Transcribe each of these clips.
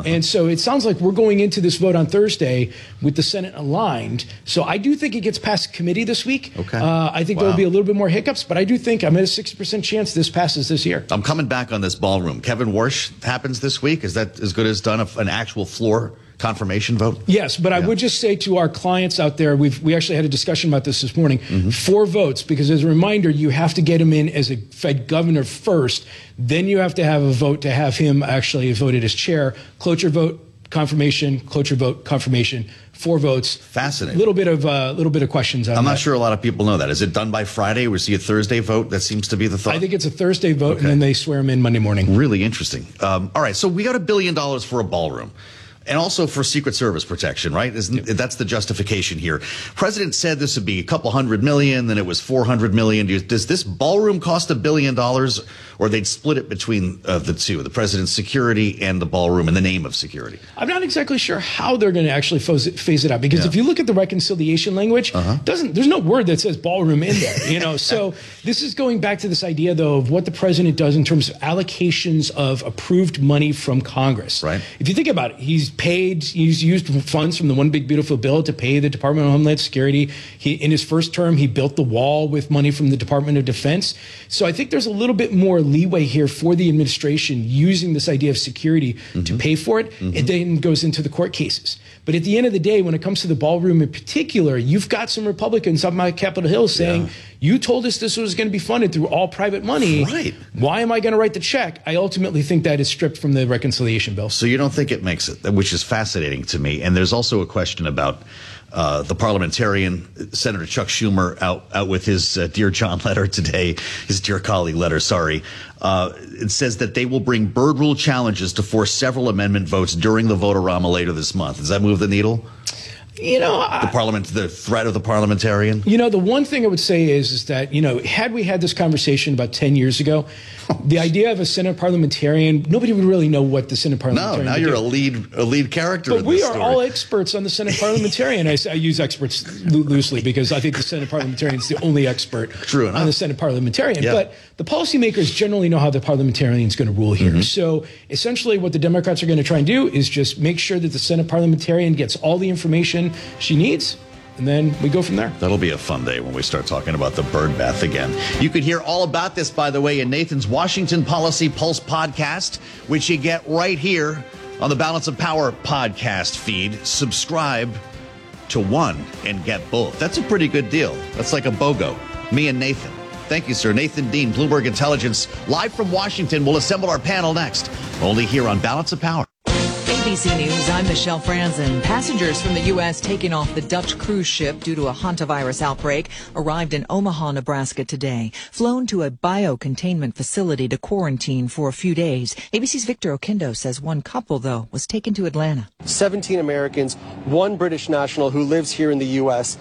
And so it sounds like we're going into this vote on Thursday with the Senate aligned. So I do think it gets past committee this week. Okay. I think there'll be a little bit more hiccups, but I do think I'm at a 60% chance this passes this year. I'm coming back on this ballroom. Kevin Warsh happens this week. Is that as good as done an actual floor confirmation vote? Yes, but I would just say to our clients out there, we actually had a discussion about this morning, 4 votes, because as a reminder, you have to get him in as a Fed governor first. Then you have to have a vote to have him actually voted as chair. Cloture vote, confirmation, cloture vote, confirmation. 4 votes. Fascinating. Little bit of questions on that. I'm not sure a lot of people know that. Is it done by Friday? We see a Thursday vote? That seems to be the thought. I think it's a Thursday vote, and then they swear him in Monday morning. Really interesting. All right, so we got $1 billion for a ballroom. And also for Secret Service protection, right? That's the justification here. President said this would be a couple $100 million, then it was $400 million. Does this ballroom cost $1 billion, or they'd split it between the two, the president's security and the ballroom in the name of security? I'm not exactly sure how they're going to actually phase it out, because if you look at the reconciliation language, there's no word that says ballroom in there. So this is going back to this idea, though, of what the president does in terms of allocations of approved money from Congress. Right. If you think about it, he's used funds from the One Big Beautiful Bill to pay the Department of Homeland Security. In his first term, he built the wall with money from the Department of Defense. So I think there's a little bit more leeway here for the administration using this idea of security to pay for it. It then goes into the court cases. But at the end of the day, when it comes to the ballroom in particular, you've got some Republicans up on Capitol Hill saying, you told us this was going to be funded through all private money. Right. Why am I going to write the check? I ultimately think that is stripped from the reconciliation bill. So you don't think it makes it, which is fascinating to me. And there's also a question about the parliamentarian, Senator Chuck Schumer, out with his Dear John letter today, his Dear Colleague letter, sorry. It says that they will bring Byrd rule challenges to force several amendment votes during the vote-a-rama later this month. Does that move the needle? The threat of the parliamentarian? The one thing I would say is that, had we had this conversation about 10 years ago, the idea of a Senate parliamentarian, nobody would really know what the Senate parliamentarian No, now you're a lead character in this story. But we are all experts on the Senate parliamentarian. I use experts loosely because I think the Senate parliamentarian is the only expert on the Senate parliamentarian. Yeah. But the policymakers generally know how the parliamentarian is going to rule here. So essentially what the Democrats are going to try and do is just make sure that the Senate parliamentarian gets all the information she needs, and then we go from there. That'll be a fun day when we start talking about the bird bath again. You could hear all about this, by the way, in Nathan's Washington Policy Pulse podcast, which you get right here on the Balance of Power podcast feed. Subscribe to one and get both. That's a pretty good deal. That's like a BOGO. Me and Nathan. Thank you, sir. Nathan Dean, Bloomberg Intelligence, live from Washington. We'll assemble our panel next, only here on Balance of Power. ABC News, I'm Michelle Franzen. Passengers from the U.S. taking off the Dutch cruise ship due to a hantavirus outbreak arrived in Omaha, Nebraska today, flown to a biocontainment facility to quarantine for a few days. ABC's Victor Oquendo says one couple, though, was taken to Atlanta. 17 Americans, 1 British national who lives here in the U.S.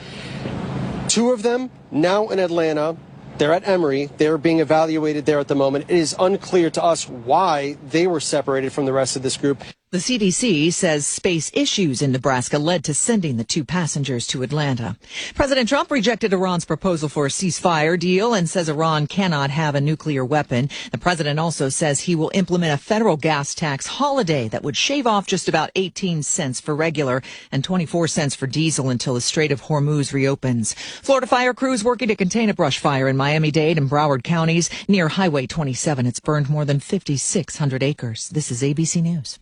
2 of them now in Atlanta. They're at Emory. They're being evaluated there at the moment. It is unclear to us why they were separated from the rest of this group. The CDC says space issues in Nebraska led to sending the 2 passengers to Atlanta. President Trump rejected Iran's proposal for a ceasefire deal and says Iran cannot have a nuclear weapon. The president also says he will implement a federal gas tax holiday that would shave off just about 18 cents for regular and 24 cents for diesel until the Strait of Hormuz reopens. Florida fire crews working to contain a brush fire in Miami-Dade and Broward counties near Highway 27. It's burned more than 5,600 acres. This is ABC News.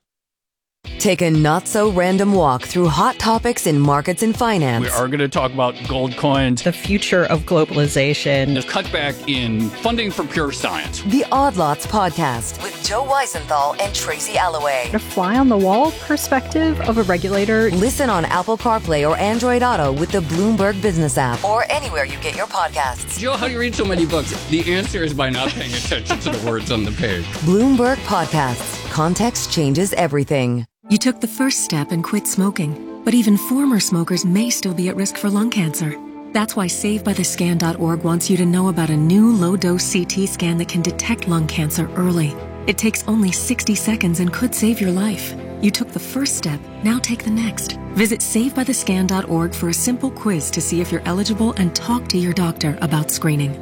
Take a not-so-random walk through hot topics in markets and finance. We are going to talk about gold coins, the future of globalization, the cutback in funding for pure science. The Odd Lots Podcast with Joe Weisenthal and Tracy Alloway. A fly-on-the-wall perspective of a regulator. Listen on Apple CarPlay or Android Auto with the Bloomberg Business app or anywhere you get your podcasts. Joe, how do you read so many books? The answer is by not paying attention to the words on the page. Bloomberg Podcasts. Context changes everything. You took the first step and quit smoking, but even former smokers may still be at risk for lung cancer. That's why SaveByTheScan.org wants you to know about a new low-dose CT scan that can detect lung cancer early. It takes only 60 seconds and could save your life. You took the first step, now take the next. Visit SaveByTheScan.org for a simple quiz to see if you're eligible and talk to your doctor about screening.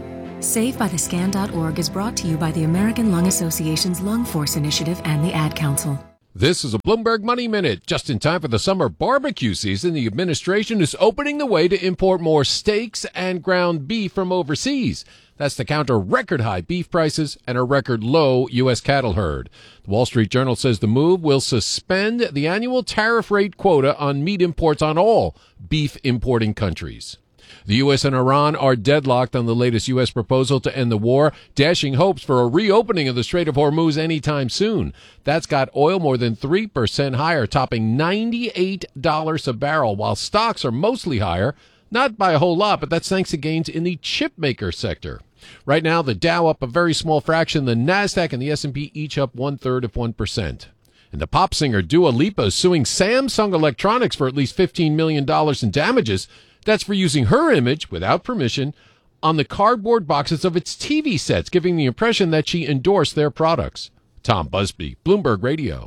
SaveByTheScan.org is brought to you by the American Lung Association's Lung Force Initiative and the Ad Council. This is a Bloomberg Money Minute. Just in time for the summer barbecue season, the administration is opening the way to import more steaks and ground beef from overseas. That's to counter record-high beef prices and a record-low U.S. cattle herd. The Wall Street Journal says the move will suspend the annual tariff rate quota on meat imports on all beef importing countries. The U.S. and Iran are deadlocked on the latest U.S. proposal to end the war, dashing hopes for a reopening of the Strait of Hormuz anytime soon. That's got oil more than 3% higher, topping $98 a barrel, while stocks are mostly higher, not by a whole lot, but that's thanks to gains in the chip maker sector. Right now, the Dow up a very small fraction, the NASDAQ and the S&P each up 1/3%. And the pop singer Dua Lipa is suing Samsung Electronics for at least $15 million in damages. That's for using her image, without permission, on the cardboard boxes of its TV sets, giving the impression that she endorsed their products. Tom Busby, Bloomberg Radio.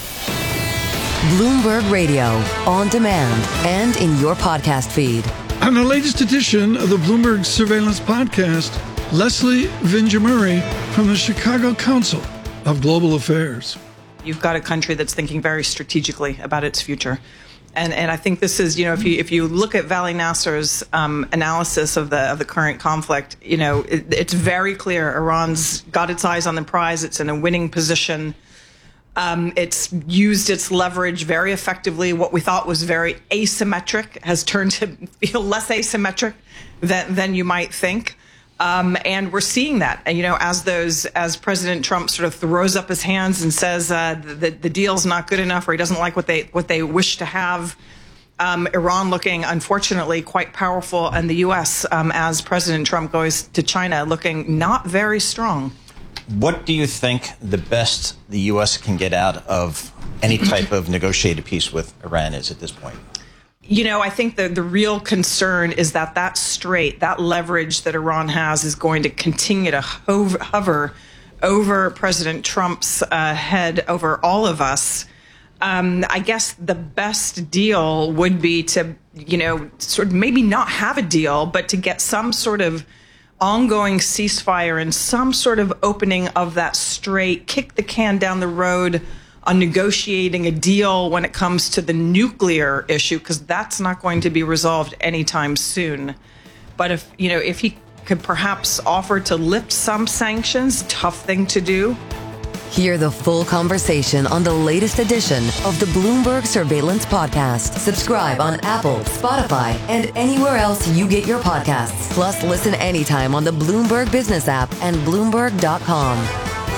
Bloomberg Radio, on demand and in your podcast feed. On the latest edition of the Bloomberg Surveillance Podcast, Leslie Vinjamuri from the Chicago Council of Global Affairs. You've got a country that's thinking very strategically about its future. And I think this is, if you look at Vali Nasser's analysis of the current conflict, it's very clear Iran's got its eyes on the prize. It's in a winning position. It's used its leverage very effectively. What we thought was very asymmetric has turned to feel less asymmetric than you might think. And we're seeing that, as President Trump sort of throws up his hands and says the deal's not good enough, or he doesn't like what they wish to have. Iran looking, unfortunately, quite powerful, and the U.S. As President Trump goes to China, looking not very strong. What do you think the best the U.S. can get out of any type of negotiated peace with Iran is at this point? I think the real concern is that strait, that leverage that Iran has, is going to continue to hover over President Trump's head, over all of us. I guess the best deal would be to, sort of maybe not have a deal, but to get some sort of ongoing ceasefire and some sort of opening of that strait, kick the can down the road on negotiating a deal when it comes to the nuclear issue, because that's not going to be resolved anytime soon. But if he could perhaps offer to lift some sanctions, tough thing to do. Hear the full conversation on the latest edition of the Bloomberg Surveillance Podcast. Subscribe on Apple, Spotify, and anywhere else you get your podcasts. Plus, listen anytime on the Bloomberg Business app and Bloomberg.com.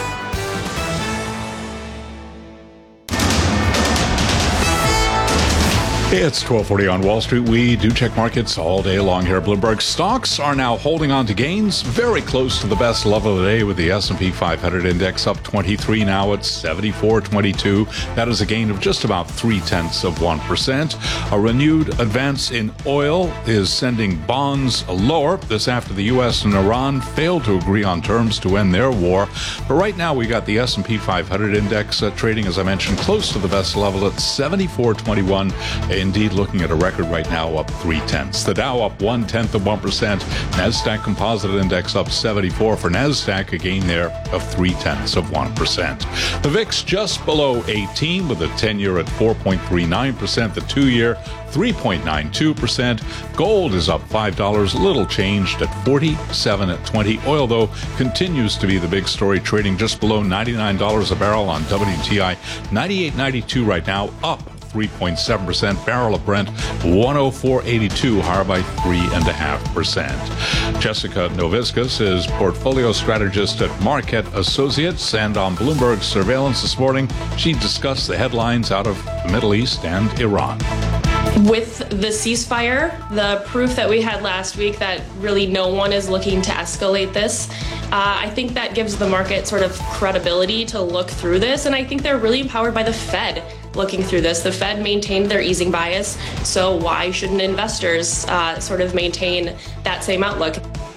It's 12:40 on Wall Street. We do check markets all day long here at Bloomberg. Stocks are now holding on to gains very close to the best level of the day, with the S&P 500 index up 23 now at 74.22. That is a gain of just about 0.3%. A renewed advance in oil is sending bonds lower. This after the U.S. and Iran failed to agree on terms to end their war. But right now we got the S&P 500 index trading, as I mentioned, close to the best level at 74.21. Indeed, looking at a record right now, up 0.3. The Dow up 0.1%. NASDAQ Composite Index up 74 for NASDAQ, a gain there of 0.3%. The VIX just below 18, with the 10-year at 4.39%, the 2-year 3.92%. Gold is up $5, little changed at $47.20. Oil, though, continues to be the big story, trading just below $99 a barrel on WTI. $98.92 right now, up 3.7%. Barrel of Brent, 104.82, higher by 3.5%. Jessica Noviscus is portfolio strategist at Marquette Associates, and on Bloomberg Surveillance this morning, she discussed the headlines out of the Middle East and Iran. With the ceasefire, the proof that we had last week that really no one is looking to escalate this, I think that gives the market sort of credibility to look through this, and I think they're really empowered by the Fed looking through this. The Fed maintained their easing bias, so why shouldn't investors sort of maintain that same outlook?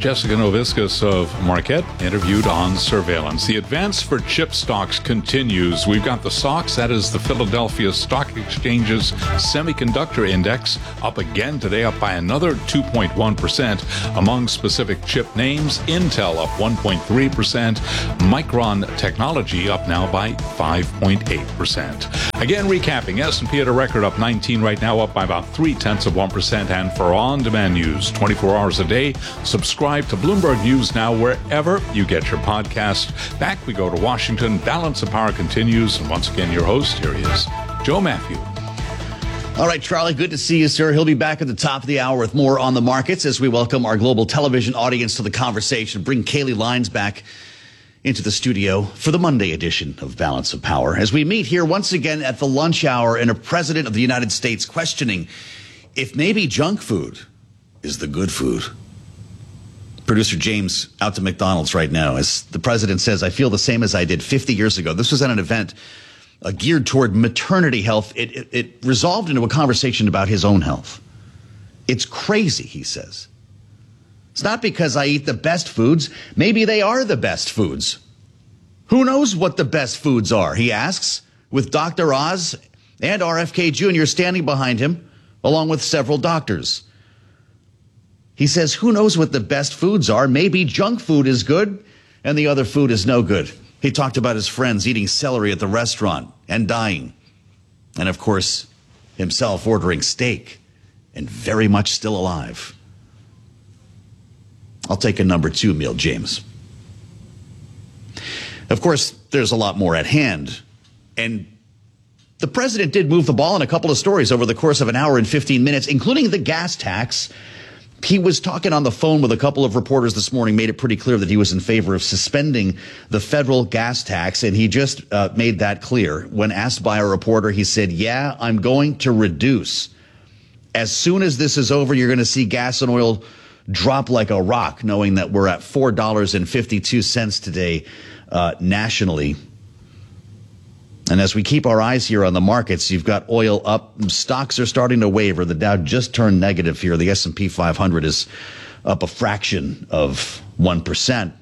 Jessica Noviscus of Marquette interviewed on surveillance. The advance for chip stocks continues. We've got the SOX, that is the Philadelphia Stock Exchange's Semiconductor Index, up again today, up by another 2.1%. Among specific chip names, Intel up 1.3%, Micron Technology up now by 5.8%. Again, recapping, S&P at a record up 19 right now, up by about 0.3%. And for on-demand news, 24 hours a day, subscribe to Bloomberg News Now wherever you get your podcast. Back we go to Washington. Balance of Power continues. And once again, your host, here he is, Joe Matthew. All right, Charlie, good to see you, sir. He'll be back at the top of the hour with more on the markets as we welcome our global television audience to the conversation. Bring Kaylee Lines back into the studio for the Monday edition of Balance of Power as we meet here once again at the lunch hour and a president of the United States questioning if maybe junk food is the good food. Producer James out to McDonald's right now as the president says, I feel the same as I did 50 years ago. This was at an event geared toward maternity health. It resolved into a conversation about his own health. It's crazy, he says. It's not because I eat the best foods. Maybe they are the best foods. Who knows what the best foods are, he asks, with Dr. Oz and RFK Jr. standing behind him, along with several doctors. He says, who knows what the best foods are? Maybe junk food is good and the other food is no good. He talked about his friends eating celery at the restaurant and dying. And of course, himself ordering steak and very much still alive. I'll take a number 2 meal, James. Of course, there's a lot more at hand. And the president did move the ball in a couple of stories over the course of an hour and 15 minutes, including the gas tax. He was talking on the phone with a couple of reporters this morning, made it pretty clear that he was in favor of suspending the federal gas tax. And he just made that clear. When asked by a reporter, he said, yeah, I'm going to reduce. As soon as this is over, you're going to see gas and oil drop like a rock, knowing that we're at $4.52 today nationally. And as we keep our eyes here on the markets, you've got oil up. Stocks are starting to waver. The Dow just turned negative here. The S&P 500 is up a fraction of 1%.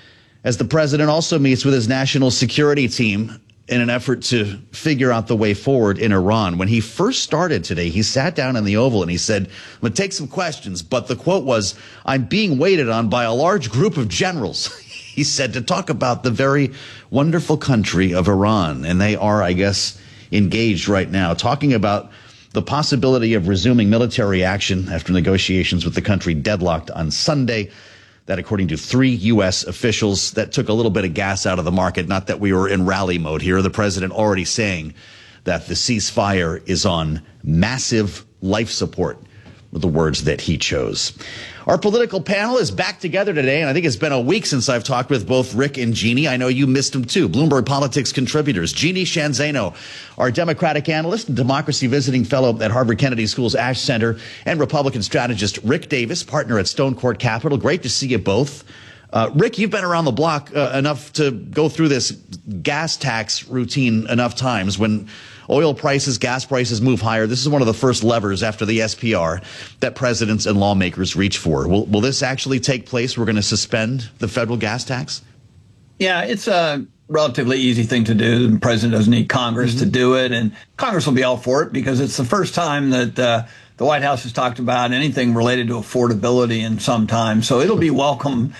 As the president also meets with his national security team in an effort to figure out the way forward in Iran. When he first started today, he sat down in the Oval and he said, I'm going to take some questions. But the quote was, I'm being waited on by a large group of generals. He said, to talk about the very wonderful country of Iran. And they are, I guess, engaged right now, talking about the possibility of resuming military action after negotiations with the country deadlocked on Sunday. That, according to 3 U.S. officials, that took a little bit of gas out of the market. Not that we were in rally mode here. The president already saying that the ceasefire is on massive life support, were the words that he chose. Our political panel is back together today, and I think it's been a week since I've talked with both Rick and Jeannie. I know you missed them too. Bloomberg Politics contributors. Jeannie Sheehan Zaino, our Democratic analyst and democracy visiting fellow at Harvard Kennedy School's Ash Center, and Republican strategist Rick Davis, partner at Stone Court Capital. Great to see you both. Rick, you've been around the block enough to go through this gas tax routine enough times. When oil prices, gas prices move higher, this is one of the first levers after the SPR that presidents and lawmakers reach for. Will this actually take place? We're going to suspend the federal gas tax? Yeah, it's a relatively easy thing to do. The president doesn't need Congress to do it, and Congress will be all for it because it's the first time that the White House has talked about anything related to affordability in some time. So it'll be welcome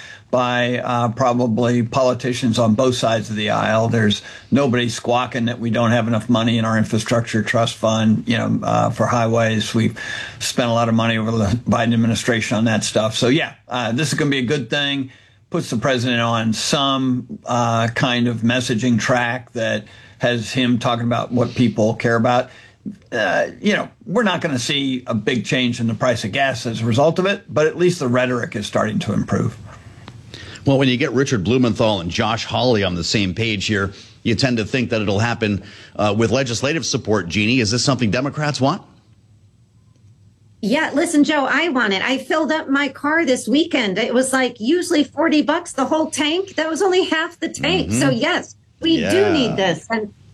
by probably politicians on both sides of the aisle. There's nobody squawking that we don't have enough money in our infrastructure trust fund, for highways. We've spent a lot of money over the Biden administration on that stuff. So, this is going to be a good thing. Puts the president on some kind of messaging track that has him talking about what people care about. We're not going to see a big change in the price of gas as a result of it, but at least the rhetoric is starting to improve. Well, when you get Richard Blumenthal and Josh Hawley on the same page here, you tend to think that it'll happen with legislative support. Jeannie, is this something Democrats want? Yeah, listen, Joe, I want it. I filled up my car this weekend. It was like usually $40, the whole tank. That was only half the tank. So, yes, we do need this. And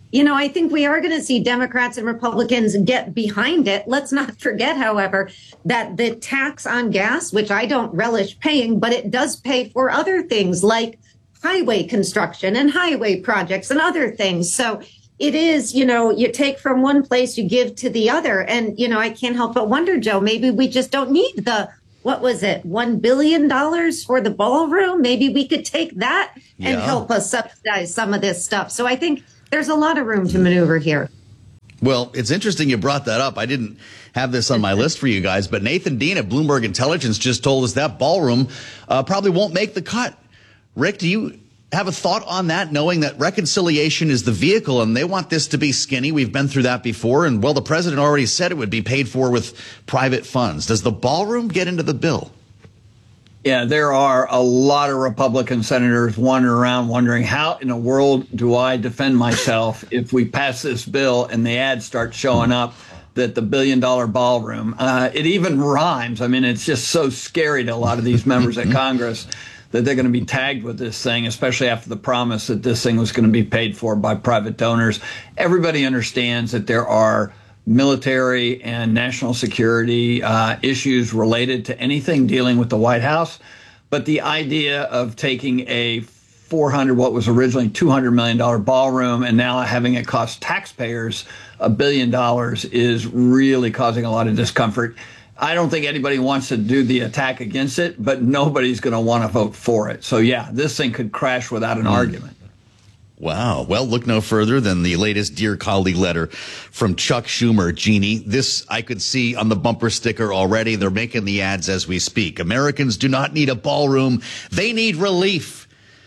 I think we are going to see Democrats and Republicans get behind it. Let's not forget, however, that the tax on gas, which I don't relish paying, but it does pay for other things like highway construction and highway projects and other things. So it is, you take from one place, you give to the other. And, I can't help but wonder, Joe, maybe we just don't need what was it, $1 billion for the ballroom? Maybe we could take that and help us subsidize some of this stuff. So I think there's a lot of room to maneuver here. Well, it's interesting you brought that up. I didn't have this on my list for you guys, but Nathan Dean at Bloomberg Intelligence just told us that ballroom probably won't make the cut. Rick, do you have a thought on that, knowing that reconciliation is the vehicle and they want this to be skinny? We've been through that before. And, well, the president already said it would be paid for with private funds. Does the ballroom get into the bill? Yeah, there are a lot of Republican senators wandering around wondering, how in the world do I defend myself if we pass this bill and the ads start showing up that the $1 billion ballroom, it even rhymes. I mean, it's just so scary to a lot of these members of Congress that they're going to be tagged with this thing, especially after the promise that this thing was going to be paid for by private donors. Everybody understands that there are military and national security issues related to anything dealing with the White House. But the idea of taking a what was originally $200 million ballroom and now having it cost taxpayers $1 billion is really causing a lot of discomfort. I don't think anybody wants to do the attack against it, but nobody's going to want to vote for it. So, yeah, this thing could crash without an argument. Wow. Well, look no further than the latest Dear Colleague letter from Chuck Schumer, Jeannie. This I could see on the bumper sticker already. They're making the ads as we speak. Americans do not need a ballroom. They need relief.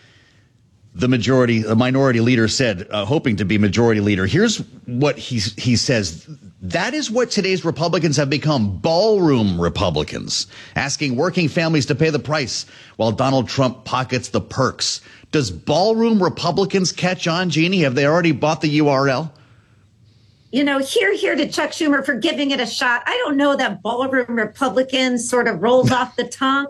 The minority leader said, hoping to be majority leader. Here's what he says. That is what today's Republicans have become, ballroom Republicans, asking working families to pay the price while Donald Trump pockets the perks. Does ballroom Republicans catch on, Jeannie? Have they already bought the URL? Here to Chuck Schumer for giving it a shot. I don't know that ballroom Republicans sort of rolls off the tongue,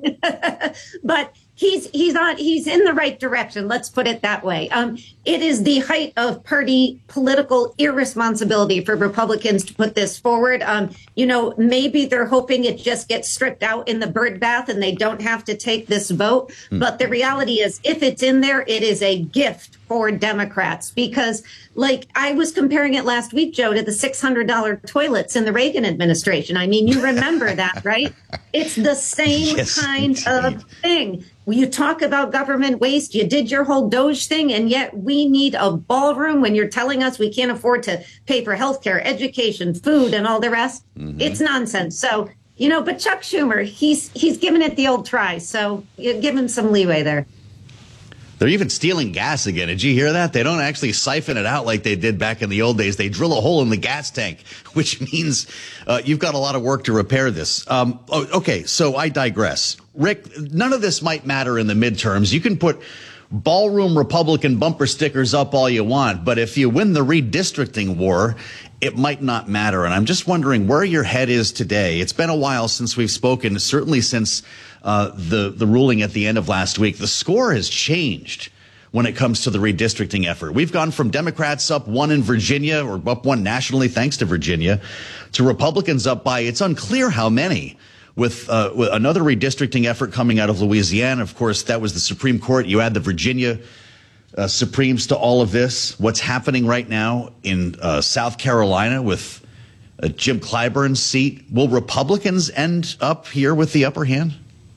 but he's in the right direction. Let's put it that way. It is the height of party political irresponsibility for Republicans to put this forward. Maybe they're hoping it just gets stripped out in the bird bath and they don't have to take this vote. But the reality is, if it's in there, it is a gift for Democrats, because I was comparing it last week, Joe, to the $600 toilets in the Reagan administration. I mean, you remember that, right? It's the same kind of thing. You talk about government waste. You did your whole Doge thing, and yet we need a ballroom when you're telling us we can't afford to pay for healthcare, education, food, and all the rest. It's nonsense. So, but Chuck Schumer, he's giving it the old try. So you give him some leeway there. They're even stealing gas again. Did you hear that? They don't actually siphon it out like they did back in the old days. They drill a hole in the gas tank, which means you've got a lot of work to repair this. Okay, so I digress. Rick, none of this might matter in the midterms. You can put ballroom Republican bumper stickers up all you want, but if you win the redistricting war, it might not matter. And I'm just wondering where your head is today. It's been a while since we've spoken, certainly since the ruling at the end of last week. The score has changed when it comes to the redistricting effort. We've gone from Democrats up one in Virginia, or up one nationally thanks to Virginia, to Republicans up by, it's unclear how many, with another redistricting effort coming out of Louisiana. Of course, that was the Supreme Court. You add the Virginia Supremes to all of this. What's happening right now in South Carolina with Jim Clyburn's seat. Will Republicans end up here with the upper hand?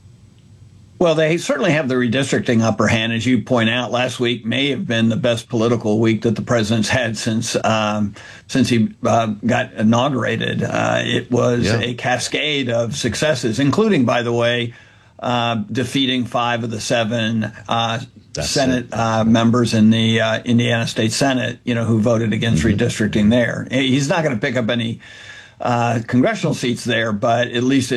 Well, they certainly have the redistricting upper hand. As you point out, last week may have been the best political week that the president's had since he got inaugurated. It was a cascade of successes, including, by the way, defeating 5 of the 7 Senate members in the Indiana State Senate, who voted against redistricting there. He's not going to pick up any congressional seats there, but at least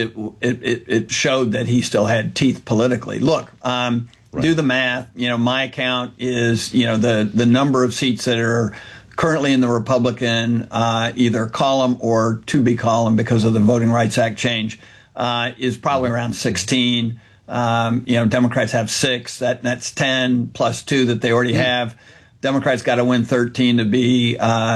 it showed that he still had teeth politically. Look, do the math. My account is, the number of seats that are currently in the Republican either column or to be column because of the Voting Rights Act change is probably around 16. Democrats have 6. That's 10 plus 2 that they already have. Democrats got to win 13 to be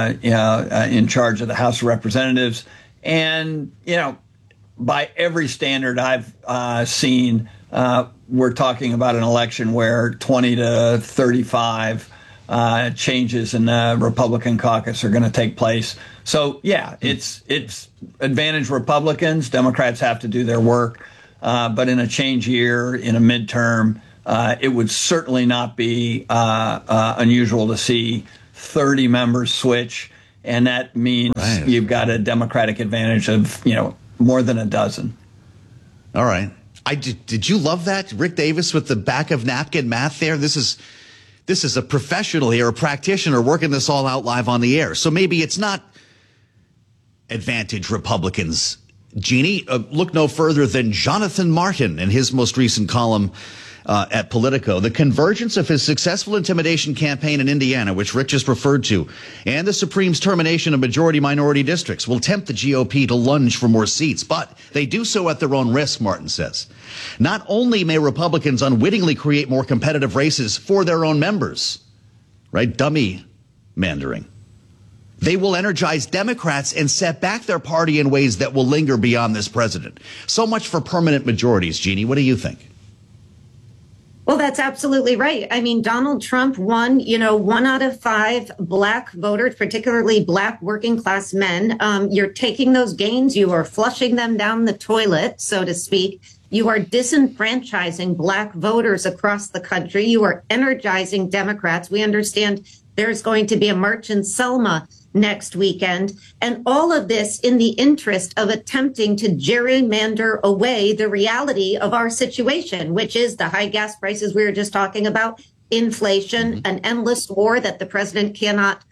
in charge of the House of Representatives. And, by every standard I've seen, we're talking about an election where 20 to 35 changes in the Republican caucus are going to take place. So, yeah, it's advantage Republicans. Democrats have to do their work. But in a change year, in a midterm, it would certainly not be unusual to see 30 members switch. And that means you've got a Democratic advantage of, more than a dozen. All right. Did you love that? Rick Davis with the back of napkin math there? This is a professional here, a practitioner working this all out live on the air. So maybe it's not advantage Republicans. Jeannie, look no further than Jonathan Martin in his most recent column at Politico. The convergence of his successful intimidation campaign in Indiana, which Rick just referred to, and the Supreme's termination of majority-minority districts will tempt the GOP to lunge for more seats, but they do so at their own risk, Martin says. Not only may Republicans unwittingly create more competitive races for their own members, right? Dummy mandering. They will energize Democrats and set back their party in ways that will linger beyond this president. So much for permanent majorities. Jeannie, what do you think? Well, that's absolutely right. I mean, Donald Trump won, 1 out of 5 black voters, particularly black working class men. You're taking those gains. You are flushing them down the toilet, so to speak. You are disenfranchising black voters across the country. You are energizing Democrats. We understand there's going to be a march in Selma next weekend. And all of this in the interest of attempting to gerrymander away the reality of our situation, which is the high gas prices we were just talking about, inflation, an endless war that the president cannot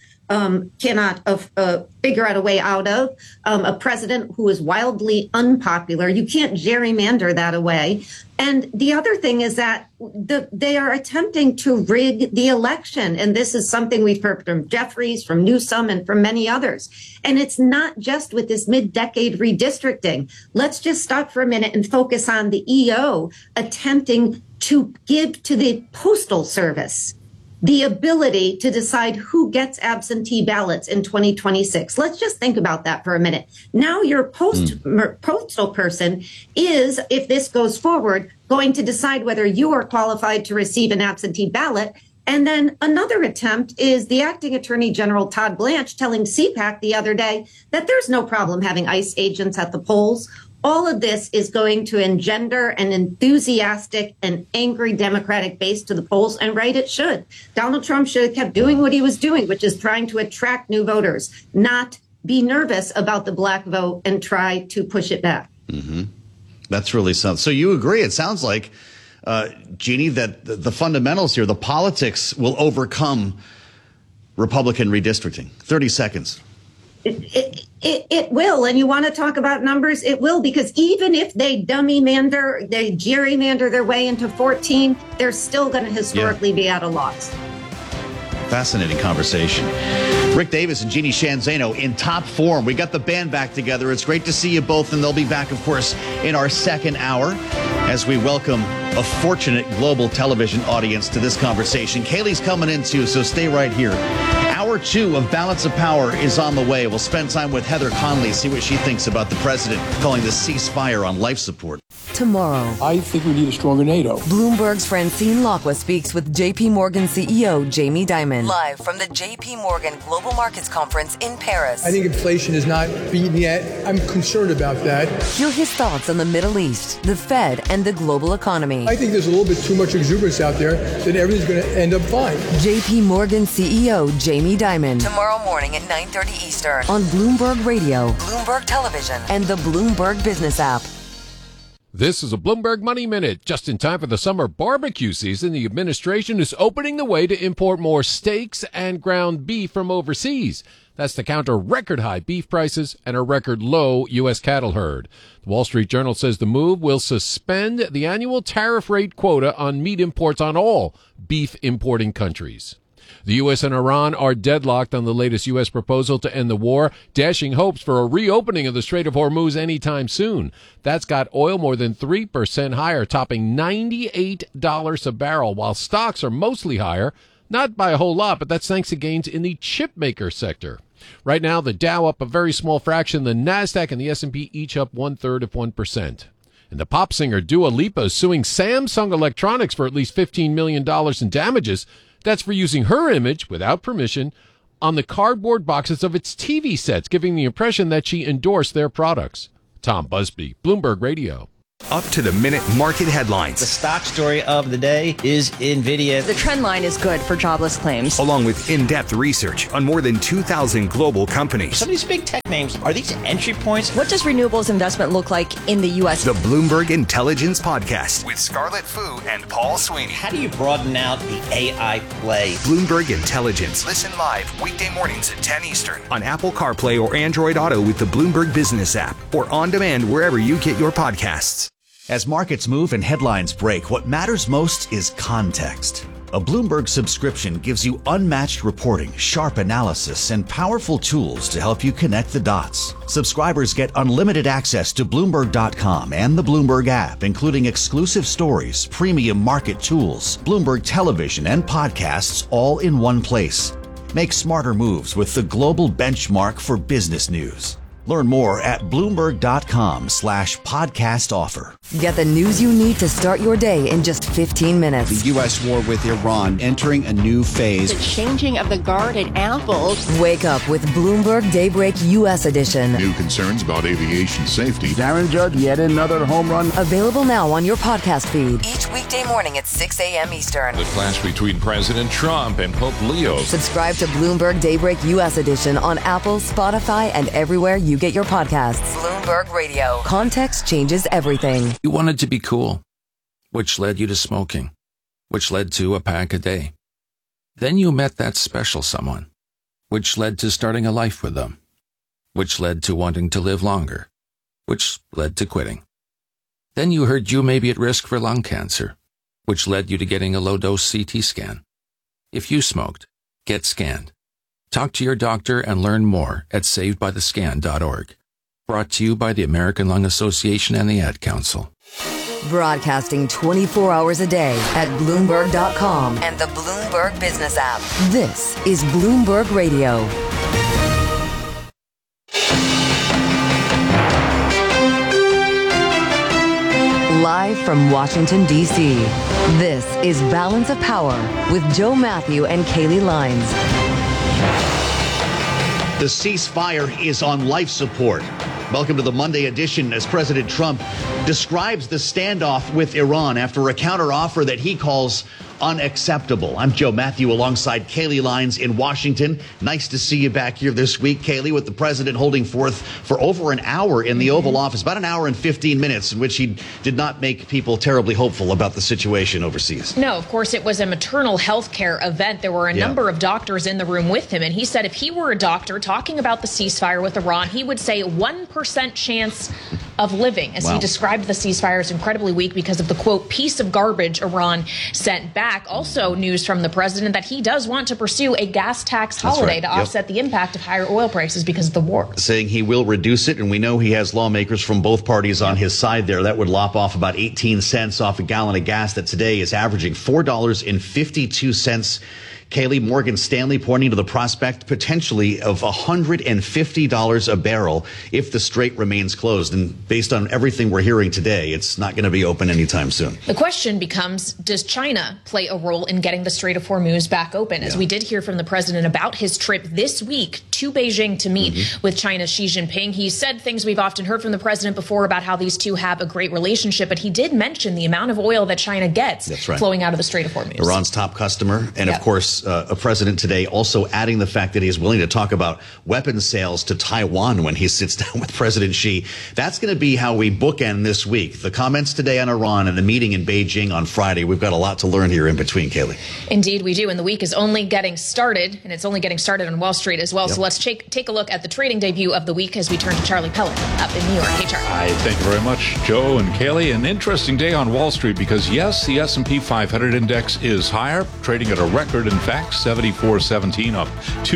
figure out a way out of, a president who is wildly unpopular. You can't gerrymander that away. And the other thing is that they are attempting to rig the election. And this is something we've heard from Jeffries, from Newsom, and from many others. And it's not just with this mid-decade redistricting. Let's just stop for a minute and focus on the EO attempting to give to the Postal Service the ability to decide who gets absentee ballots in 2026. Let's just think about that for a minute. Now your postal person is, if this goes forward, going to decide whether you are qualified to receive an absentee ballot. And then another attempt is the acting attorney general, Todd Blanche, telling CPAC the other day that there's no problem having ICE agents at the polls. All of this is going to engender an enthusiastic and angry Democratic base to the polls, and right, it should. Donald Trump should have kept doing what he was doing, which is trying to attract new voters, not be nervous about the black vote and try to push it back. Mm-hmm. That's really something. So you agree, it sounds like, Jeannie, that the fundamentals here, the politics will overcome Republican redistricting. 30 seconds. It will. And you want to talk about numbers? It will, because even if they gerrymander their way into 14, they're still going to historically be at a loss. Fascinating conversation. Rick Davis and Jeannie Shanzano in top form. We got the band back together. It's great to see you both, and they'll be back, of course, in our second hour as we welcome a fortunate global television audience to this conversation. Kaylee's coming in too, so stay right here. Hour 2 of Balance of Power is on the way. We'll spend time with Heather Conley, see what she thinks about the president calling the ceasefire on life support. Tomorrow, I think we need a stronger NATO. Bloomberg's Francine Lacqua speaks with JP Morgan CEO Jamie Dimon. Live from the JP Morgan Global Markets Conference in Paris. I think inflation is not beaten yet. I'm concerned about that. Hear his thoughts on the Middle East, the Fed, and the global economy. I think there's a little bit too much exuberance out there that everything's going to end up fine. JP Morgan CEO Jamie Dimon. Tomorrow morning at 9:30 Eastern on Bloomberg Radio, Bloomberg Television, and the Bloomberg Business app. This is a Bloomberg Money Minute. Just in time for the summer barbecue season, the administration is opening the way to import more steaks and ground beef from overseas. That's to counter record-high beef prices and a record-low U.S. cattle herd. The Wall Street Journal says the move will suspend the annual tariff rate quota on meat imports on all beef importing countries. The U.S. and Iran are deadlocked on the latest U.S. proposal to end the war, dashing hopes for a reopening of the Strait of Hormuz anytime soon. That's got oil more than 3% higher, topping $98 a barrel, while stocks are mostly higher. Not by a whole lot, but that's thanks to gains in the chip maker sector. Right now, the Dow up a very small fraction. The NASDAQ and the S&P each up 0.33%. And the pop singer Dua Lipa is suing Samsung Electronics for at least $15 million in damages. That's for using her image, without permission, on the cardboard boxes of its TV sets, giving the impression that she endorsed their products. Tom Busby, Bloomberg Radio. Up-to-the-minute market headlines. The stock story of the day is NVIDIA. The trend line is good for jobless claims. Along with in-depth research on more than 2,000 global companies. Some of these big tech names, are these entry points? What does renewables investment look like in the U.S.? The Bloomberg Intelligence Podcast with Scarlett Fu and Paul Sweeney. How do you broaden out the AI play? Bloomberg Intelligence. Listen live weekday mornings at 10 Eastern on Apple CarPlay or Android Auto with the Bloomberg Business app or on demand wherever you get your podcasts. As markets move and headlines break, what matters most is context. A Bloomberg subscription gives you unmatched reporting, sharp analysis, and powerful tools to help you connect the dots. Subscribers get unlimited access to Bloomberg.com and the Bloomberg app, including exclusive stories, premium market tools, Bloomberg television, and podcasts all in one place. Make smarter moves with the global benchmark for business news. Learn more at Bloomberg.com/podcast offer. Get the news you need to start your day in just 15 minutes. The U.S. war with Iran entering a new phase. The changing of the guard at Apple. Wake up with Bloomberg Daybreak U.S. edition. New concerns about aviation safety. Darren Judge, yet another home run. Available now on your podcast feed. Each weekday morning at 6 a.m. Eastern. The clash between President Trump and Pope Leo. Subscribe to Bloomberg Daybreak U.S. edition on Apple, Spotify, and everywhere you get your podcasts. Bloomberg Radio. Context changes everything. You wanted to be cool, which led you to smoking, which led to a pack a day. Then you met that special someone, which led to starting a life with them, which led to wanting to live longer, which led to quitting. Then you heard you may be at risk for lung cancer, which led you to getting a low-dose CT scan. If you smoked, get scanned. Talk to your doctor and learn more at savedbythescan.org. Brought to you by the American Lung Association and the Ad Council. Broadcasting 24 hours a day at Bloomberg.com and the Bloomberg Business app. This is Bloomberg Radio. Live from Washington, D.C., this is Balance of Power with Joe Matthew and Kaylee Lines. The ceasefire is on life support. Welcome to the Monday edition as President Trump describes the standoff with Iran after a counteroffer that he calls unacceptable. I'm Joe Matthew alongside Kaylee Lines in Washington. Nice to see you back here this week, Kaylee, with the president holding forth for over an hour in the Oval Office, about an hour and 15 minutes, in which he did not make people terribly hopeful about the situation overseas. No, of course, it was a maternal health care event. There were a number of doctors in the room with him, and he said if he were a doctor talking about the ceasefire with Iran, he would say 1% chance of living, as he described the ceasefire as incredibly weak because of the, quote, piece of garbage Iran sent back. Also news from the president that he does want to pursue a gas tax holiday to offset the impact of higher oil prices because of the war. Saying he will reduce it, and we know he has lawmakers from both parties on his side there. That would lop off about 18 cents off a gallon of gas that today is averaging $4.52. Kaylee, Morgan Stanley pointing to the prospect potentially of $150 a barrel if the strait remains closed. And based on everything we're hearing today, it's not going to be open anytime soon. The question becomes, does China play a role in getting the Strait of Hormuz back open? As we did hear from the president about his trip this week to Beijing to meet with China's Xi Jinping. He said things we've often heard from the president before about how these two have a great relationship, but he did mention the amount of oil that China gets flowing out of the Strait of Hormuz. Iran's top customer. And of course, a president today also adding the fact that he's willing to talk about weapons sales to Taiwan when he sits down with President Xi. That's going to be how we bookend this week. The comments today on Iran and the meeting in Beijing on Friday. We've got a lot to learn here in between, Kaylee. Indeed, we do. And the week is only getting started, and it's only getting started on Wall Street as well. So let's take a look at the trading debut of the week as we turn to Charlie Pellet up in New York. Hey, Charlie. Hi, thank you very much, Joe and Kaylee. An interesting day on Wall Street because, yes, the S&P 500 index is higher, trading at a record, in fact, 74.17, up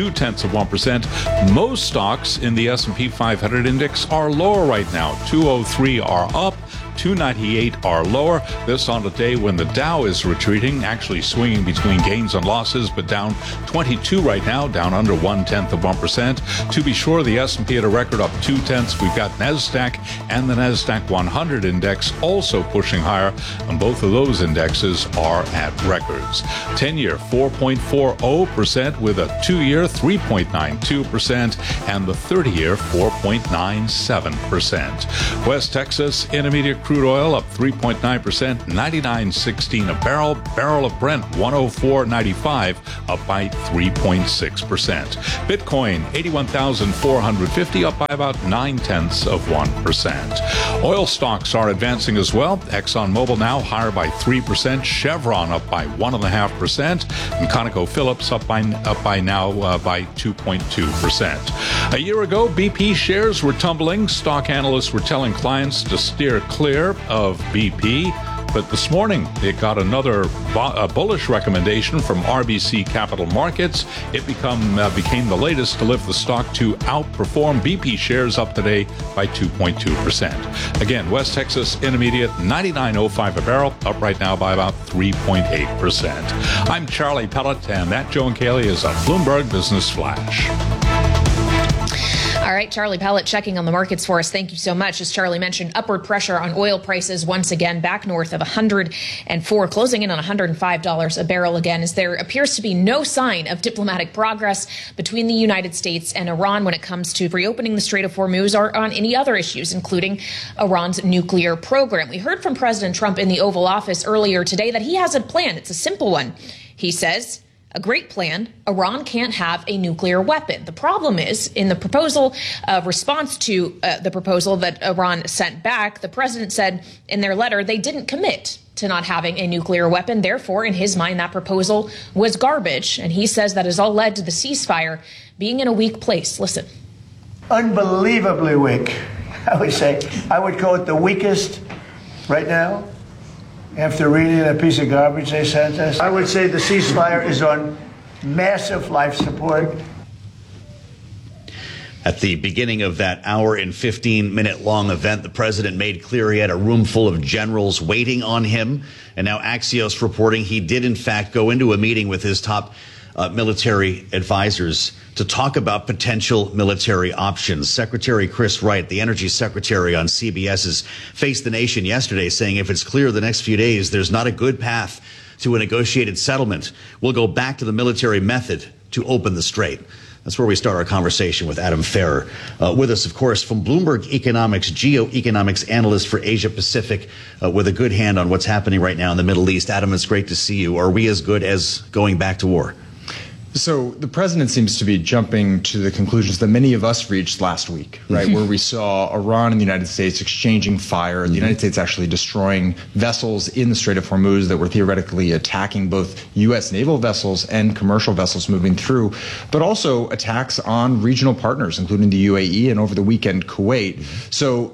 0.2%. Most stocks in the S&P 500 index are lower right now. 203 are up, 298 are lower. This on a day when the Dow is retreating, actually swinging between gains and losses, but down 22 right now, down under 0.1%. To be sure, the S&P at a record up 0.2. We've got NASDAQ and the NASDAQ 100 index also pushing higher, and both of those indexes are at records. 10-year 4.40% with a 2-year 3.92% and the 30-year 4.97%. West Texas Intermediate crude oil up 3.9%, 99.16 a barrel. Barrel of Brent 104.95, up by 3.6%. Bitcoin 81,450, up by about 0.9%. Oil stocks are advancing as well. ExxonMobil now higher by 3%, Chevron up by 1.5%, and ConocoPhillips up by 2.2%. A year ago, BP shares were tumbling. Stock analysts were telling clients to steer clear of BP. But this morning, it got another bullish recommendation from RBC Capital Markets. It became the latest to lift the stock to outperform. BP shares up today by 2.2%. Again, West Texas Intermediate 99.05 a barrel, up right now by about 3.8%. I'm Charlie Pellet, and that Joe and Kaylee is a Bloomberg Business Flash. All right, Charlie Pellet checking on the markets for us. Thank you so much. As Charlie mentioned, upward pressure on oil prices once again back north of 104, closing in on $105 a barrel again, as there appears to be no sign of diplomatic progress between the United States and Iran when it comes to reopening the Strait of Hormuz or on any other issues, including Iran's nuclear program. We heard from President Trump in the Oval Office earlier today that he has a plan. It's a simple one. He says, a great plan. Iran can't have a nuclear weapon. The problem is, in the proposal, response to the proposal that Iran sent back, the president said in their letter they didn't commit to not having a nuclear weapon. Therefore, in his mind, that proposal was garbage. And he says that has all led to the ceasefire being in a weak place. Listen. Unbelievably weak, I would say. I would call it the weakest right now. After reading a piece of garbage they sent us, I would say the ceasefire is on massive life support. At the beginning of that hour and 15-minute long event, the president made clear he had a room full of generals waiting on him. And now Axios reporting he did, in fact, go into a meeting with his top military advisors to talk about potential military options. Secretary Chris Wright, the energy secretary on CBS's Face the Nation yesterday, saying if it's clear the next few days there's not a good path to a negotiated settlement, we'll go back to the military method to open the strait. That's where we start our conversation with Adam Ferrer. With us, of course, from Bloomberg Economics, geoeconomics analyst for Asia Pacific, with a good hand on what's happening right now in the Middle East. Adam, it's great to see you. Are we as good as going back to war? So the president seems to be jumping to the conclusions that many of us reached last week, right, where we saw Iran and the United States exchanging fire, the United States actually destroying vessels in the Strait of Hormuz that were theoretically attacking both U.S. naval vessels and commercial vessels moving through, but also attacks on regional partners, including the UAE and over the weekend, Kuwait. So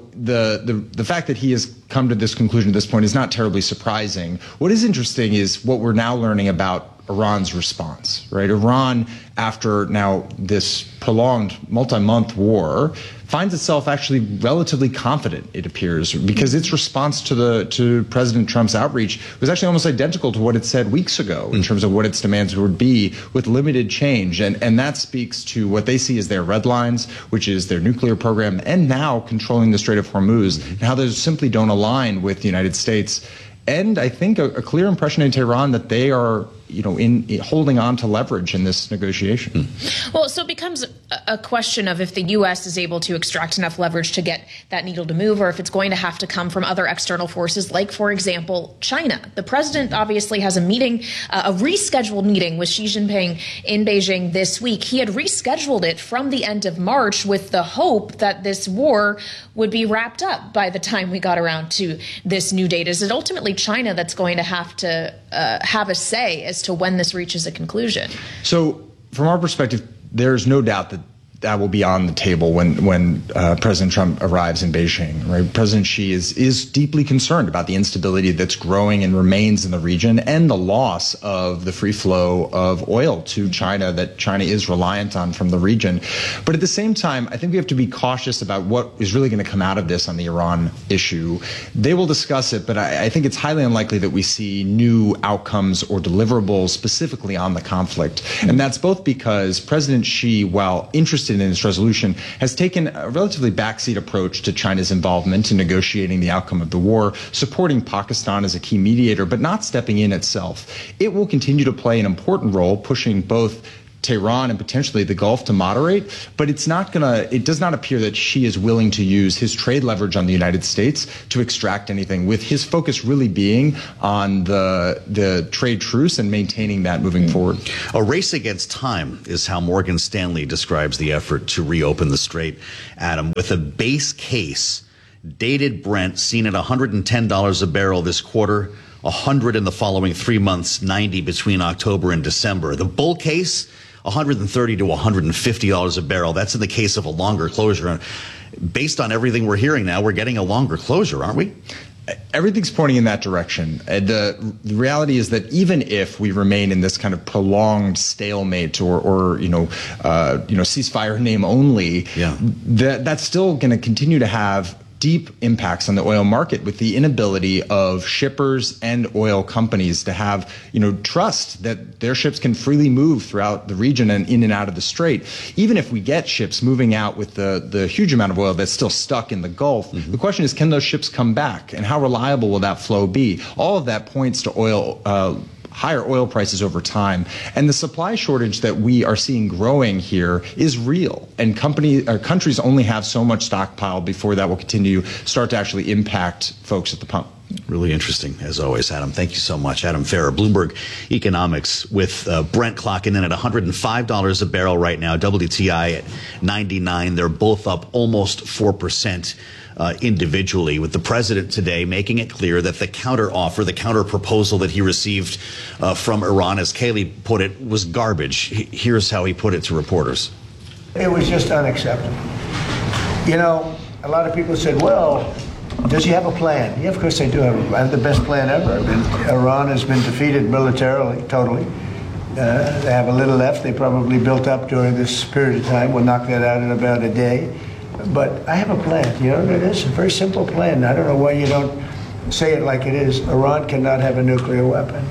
the fact that he has come to this conclusion at this point is not terribly surprising. What is interesting is what we're now learning about Iran's response, right? Iran, after now this prolonged multi-month war, finds itself actually relatively confident, it appears, because its response to President Trump's outreach was actually almost identical to what it said weeks ago in terms of what its demands would be, with limited change. And that speaks to what they see as their red lines, which is their nuclear program, and now controlling the Strait of Hormuz, and how those simply don't align with the United States. And I think a clear impression in Tehran that they are, in holding on to leverage in this negotiation. Well, so it becomes a question of if the U.S. is able to extract enough leverage to get that needle to move, or if it's going to have to come from other external forces, like, for example, China. The president obviously has a meeting, a rescheduled meeting with Xi Jinping in Beijing this week. He had rescheduled it from the end of March with the hope that this war would be wrapped up by the time we got around to this new date. Is it ultimately China that's going to have a say as to when this reaches a conclusion? So from our perspective, there's no doubt that that will be on the table when President Trump arrives in Beijing. Right? President Xi is deeply concerned about the instability that's growing and remains in the region and the loss of the free flow of oil to China that China is reliant on from the region. But at the same time, I think we have to be cautious about what is really going to come out of this on the Iran issue. They will discuss it, but I think it's highly unlikely that we see new outcomes or deliverables specifically on the conflict. And that's both because President Xi, while interested in this resolution, has taken a relatively backseat approach to China's involvement in negotiating the outcome of the war, supporting Pakistan as a key mediator, but not stepping in itself. It will continue to play an important role, pushing both Tehran and potentially the Gulf to moderate, but it does not appear that Xi is willing to use his trade leverage on the United States to extract anything, with his focus really being on the trade truce and maintaining that moving forward. A race against time is how Morgan Stanley describes the effort to reopen the strait, Adam, with a base case, dated Brent seen at $110 a barrel this quarter, 100 in the following 3 months, 90 between October and December. The bull case, $130 to $150 a barrel. That's in the case of a longer closure. And based on everything we're hearing now, we're getting a longer closure, aren't we? Everything's pointing in that direction. The reality is that even if we remain in this kind of prolonged stalemate or ceasefire name only, that's still going to continue to have deep impacts on the oil market, with the inability of shippers and oil companies to have, trust that their ships can freely move throughout the region and in and out of the strait. Even if we get ships moving out with the huge amount of oil that's still stuck in the Gulf, the question is, can those ships come back, and how reliable will that flow be? All of that points to higher oil prices over time. And the supply shortage that we are seeing growing here is real. And countries only have so much stockpile before that will start to actually impact folks at the pump. Really interesting, as always, Adam. Thank you so much. Adam Farrar, Bloomberg Economics, with Brent clocking in at $105 a barrel right now, WTI at 99. They're both up almost 4%. Individually, with the president today making it clear that the counter-offer, the counter-proposal that he received from Iran, as Kayleigh put it, was garbage. Here's how he put it to reporters. It was just unacceptable. A lot of people said, well, does he have a plan? Yeah, of course they do have the best plan ever. Iran has been defeated militarily, totally. They have a little left. They probably built up during this period of time. We'll knock that out in about a day. But I have a plan. It is a very simple plan. I don't know why you don't say it like it is. Iran cannot have a nuclear weapon.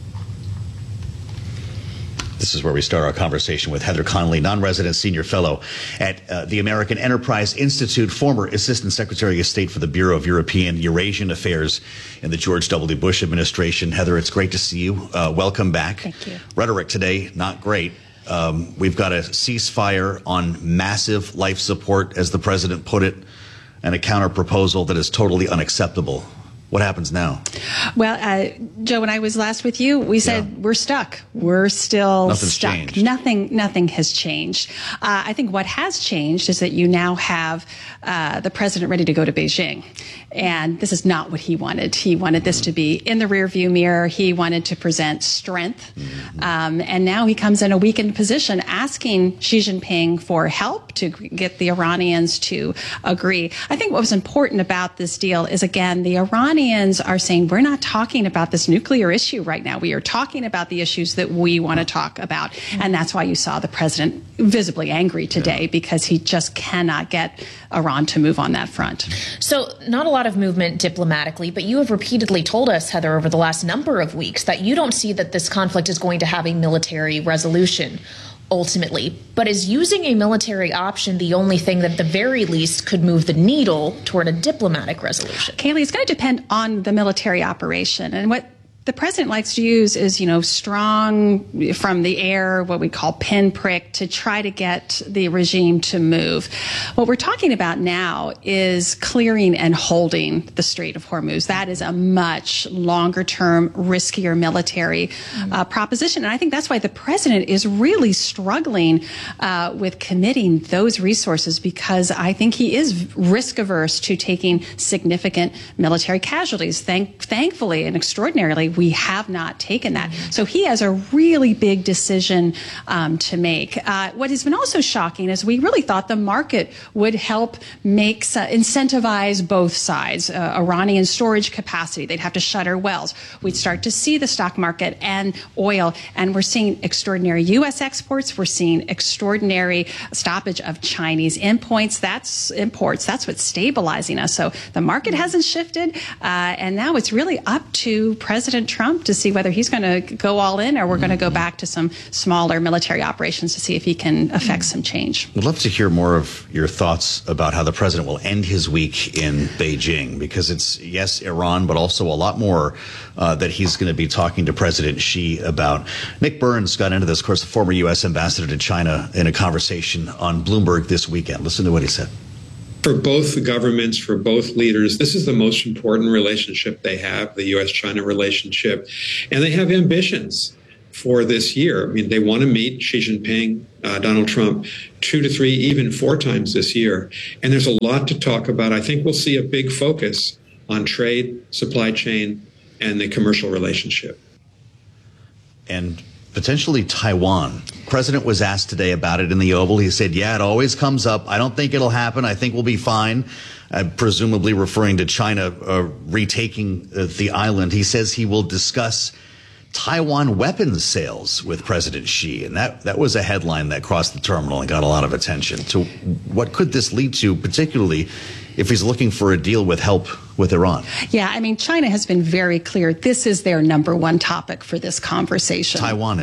This is where we start our conversation with Heather Connolly, non-resident senior fellow at the American Enterprise Institute, former Assistant Secretary of State for the Bureau of European Eurasian Affairs in the George W. Bush administration. Heather, it's great to see you. Welcome back. Thank you. Rhetoric today, not great. We've got a ceasefire on massive life support, as the president put it, and a counter proposal that is totally unacceptable. What happens now? Well, Joe, when I was last with you, we said we're stuck. We're still stuck. Changed. Nothing has changed. I think what has changed is that you now have the president ready to go to Beijing. And this is not what he wanted. He wanted this to be in the rearview mirror. He wanted to present strength. And now he comes in a weakened position, asking Xi Jinping for help to get the Iranians to agree. I think what was important about this deal is, again, the Iranians are saying, we're not talking about this nuclear issue right now. We are talking about the issues that we want to talk about. And that's why you saw the president visibly angry today, because he just cannot get Iran to move on that front. So not a lot of movement diplomatically, but you have repeatedly told us, Heather, over the last number of weeks that you don't see that this conflict is going to have a military resolution ultimately. But is using a military option the only thing that at the very least could move the needle toward a diplomatic resolution? Kayleigh, it's going to depend on the military operation. And what the president likes to use is, strong from the air, what we call pinprick, to try to get the regime to move. What we're talking about now is clearing and holding the Strait of Hormuz. That is a much longer term, riskier military proposition. And I think that's why the president is really struggling with committing those resources, because I think he is risk averse to taking significant military casualties. Thankfully and extraordinarily, we have not taken that. So he has a really big decision to make. What has been also shocking is we really thought the market would help incentivize both sides. Iranian storage capacity, they'd have to shutter wells. We'd start to see the stock market and oil, and we're seeing extraordinary U.S. exports. We're seeing extraordinary stoppage of Chinese imports. That's what's stabilizing us. So the market hasn't shifted, and now it's really up to President Trump to see whether he's going to go all in or we're going to go back to some smaller military operations to see if he can affect some change. I'd love to hear more of your thoughts about how the president will end his week in Beijing, because it's, yes, Iran, but also a lot more that he's going to be talking to President Xi about. Nick Burns got into this, of course, the former U.S. ambassador to China, in a conversation on Bloomberg this weekend. Listen to what he said. For both the governments, for both leaders, this is the most important relationship they have, the U.S.-China relationship. And they have ambitions for this year. I mean, they want to meet Xi Jinping, Donald Trump, 2 to 3, even 4 times this year. And there's a lot to talk about. I think we'll see a big focus on trade, supply chain, and the commercial relationship. And potentially Taiwan. President was asked today about it in the Oval. He said, yeah, it always comes up. I don't think it'll happen. I think we'll be fine. Presumably referring to China retaking the island. He says he will discuss Taiwan weapons sales with President Xi. And that was a headline that crossed the terminal and got a lot of attention. So what could this lead to, particularly if he's looking for a deal with help with Iran? Yeah, I mean, China has been very clear. This is their number one topic for this conversation. Taiwan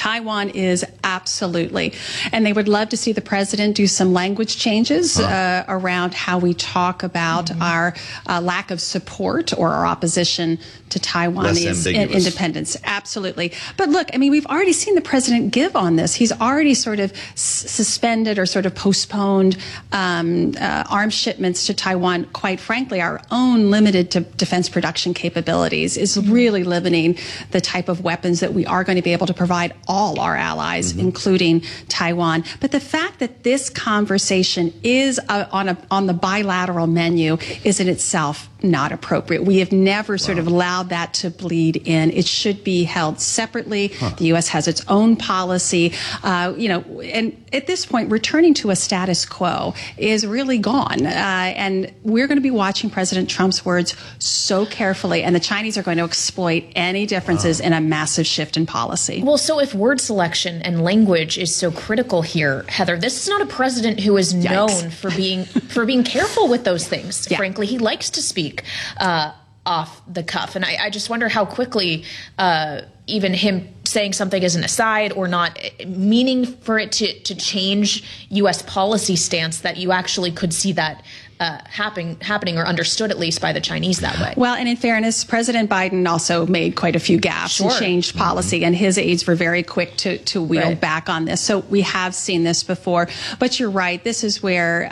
is, absolutely. And they would love to see the president do some language changes around how we talk about our lack of support or our opposition to Taiwanese independence. Absolutely. But look, I mean, we've already seen the president give on this. He's already sort of suspended or sort of postponed arms shipments to Taiwan. Quite frankly, our own limited to defense production capabilities is really limiting the type of weapons that we are going to be able to provide all our allies, including Taiwan. But the fact that this conversation is on the bilateral menu is in itself not appropriate. We have never sort of allowed that to bleed in. It should be held separately. The U.S. has its own policy, and at this point, returning to a status quo is really gone. And we're going to be watching President Trump's words so carefully, and the Chinese are going to exploit any differences in a massive shift in policy. Well, so if word selection and language is so critical here, Heather, this is not a president who is known for being careful with those things. Yeah. Frankly, he likes to speak off the cuff. And I just wonder how quickly even him saying something as an aside or not meaning for it to change U.S. policy stance, that you actually could see that happening or understood at least by the Chinese that way. Well, and in fairness, President Biden also made quite a few gaffes and changed policy, and his aides were very quick to wheel back on this. So we have seen this before. But you're right. This is where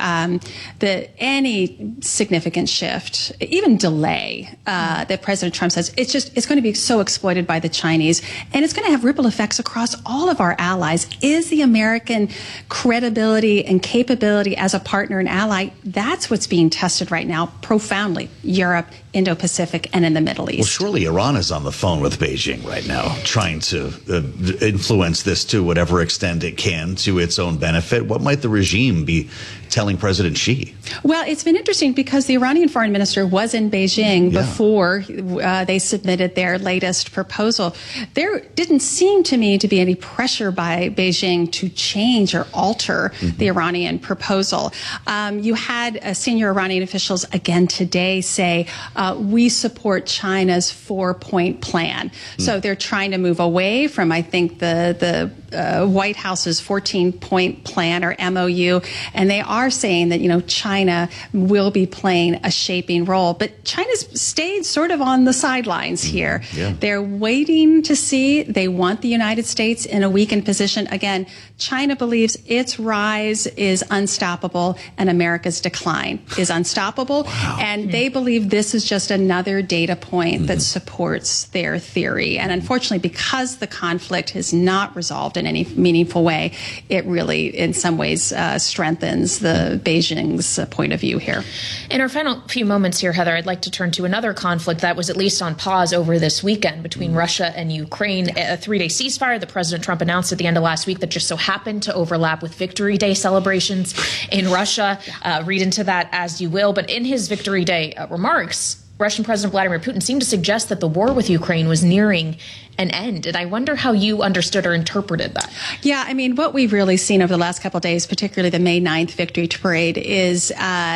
any significant shift, even delay, that President Trump says, it's going to be so exploited by the Chinese, and it's going to have ripple effects across all of our allies. Is the American credibility and capability as a partner and ally, that's what's being tested right now profoundly. Europe, Indo-Pacific, and in the Middle East. Well, surely Iran is on the phone with Beijing right now, trying to influence this to whatever extent it can to its own benefit. What might the regime be telling President Xi? Well, it's been interesting because the Iranian foreign minister was in Beijing before they submitted their latest proposal. There didn't seem to me to be any pressure by Beijing to change or alter the Iranian proposal. You had senior Iranian officials again today say, we support China's 4-point plan. So they're trying to move away from, I think, the White House's 14-point plan or MOU, and they are saying that, China will be playing a shaping role. But China's stayed sort of on the sidelines here. They're waiting to see. They want the United States in a weakened position. Again, China believes its rise is unstoppable and America's decline is unstoppable. And they believe this is just another data point that supports their theory. And unfortunately, because the conflict has not resolved in any meaningful way, it really, in some ways, strengthens the Beijing's point of view here. In our final few moments here, Heather, I'd like to turn to another conflict that was at least on pause over this weekend between Russia and Ukraine. A 3-day ceasefire that President Trump announced at the end of last week that just so happened to overlap with Victory Day celebrations in Russia. Read into that as you will. But in his Victory Day remarks, Russian President Vladimir Putin seemed to suggest that the war with Ukraine was nearing an end. And I wonder how you understood or interpreted that. Yeah, I mean, what we've really seen over the last couple of days, particularly the May 9th Victory Parade, is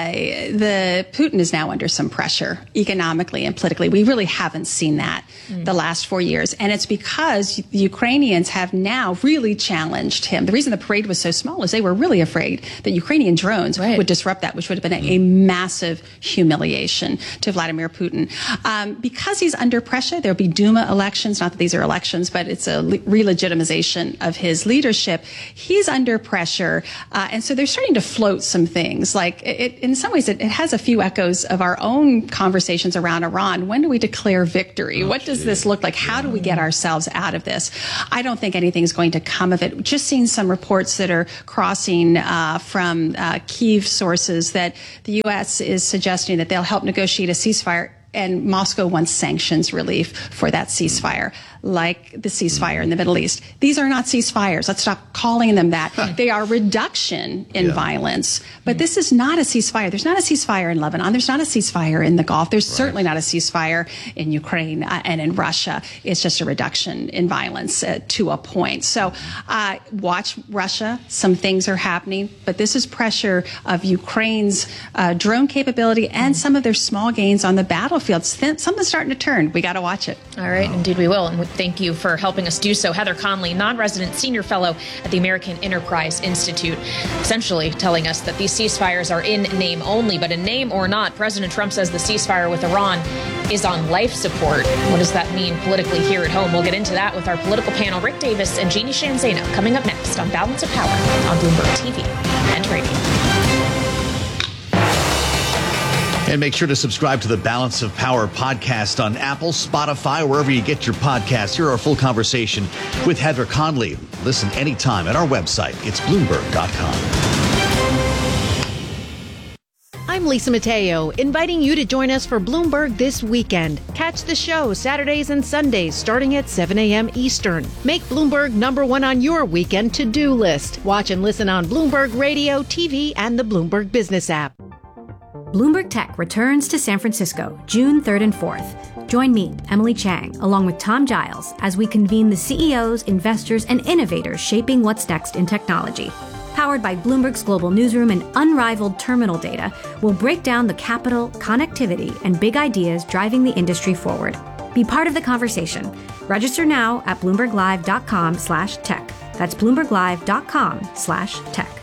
Putin is now under some pressure economically and politically. We really haven't seen that the last 4 years. And it's because the Ukrainians have now really challenged him. The reason the parade was so small is they were really afraid that Ukrainian drones would disrupt that, which would have been a massive humiliation to Vladimir Putin. Because he's under pressure, there'll be Duma elections, not that these are elections, but it's a re-legitimization of his leadership. He's under pressure, and so they're starting to float some things. Like, in some ways, it has a few echoes of our own conversations around Iran. When do we declare victory? What does this look like? How do we get ourselves out of this? I don't think anything's going to come of it. We've just seen some reports that are crossing from Kyiv sources that the U.S. is suggesting that they'll help negotiate a ceasefire, and Moscow wants sanctions relief for that ceasefire, like the ceasefire in the Middle East. These are not ceasefires. Let's stop calling them that. They are reduction in violence. But this is not a ceasefire. There's not a ceasefire in Lebanon. There's not a ceasefire in the Gulf. There's certainly not a ceasefire in Ukraine and in Russia. It's just a reduction in violence to a point. So watch Russia. Some things are happening. But this is pressure of Ukraine's drone capability and some of their small gains on the battlefield. Something's starting to turn. We got to watch it. All right. Indeed we will. And thank you for helping us do so. Heather Conley, non-resident senior fellow at the American Enterprise Institute, essentially telling us that these ceasefires are in name only. But in name or not, President Trump says the ceasefire with Iran is on life support. What does that mean politically here at home? We'll get into that with our political panel, Rick Davis and Jeannie Sheehan Zaino, coming up next on Balance of Power on Bloomberg TV and radio. And make sure to subscribe to the Balance of Power podcast on Apple, Spotify, wherever you get your podcasts. Hear our full conversation with Heather Conley. Listen anytime at our website. It's Bloomberg.com. I'm Lisa Mateo, inviting you to join us for Bloomberg This Weekend. Catch the show Saturdays and Sundays starting at 7 a.m. Eastern. Make Bloomberg #1 on your weekend to-do list. Watch and listen on Bloomberg Radio, TV, and the Bloomberg Business app. Bloomberg Tech returns to San Francisco June 3rd and 4th. Join me, Emily Chang, along with Tom Giles, as we convene the CEOs, investors, and innovators shaping what's next in technology. Powered by Bloomberg's global newsroom and unrivaled terminal data, we'll break down the capital, connectivity, and big ideas driving the industry forward. Be part of the conversation. Register now at BloombergLive.com/tech. That's BloombergLive.com/tech.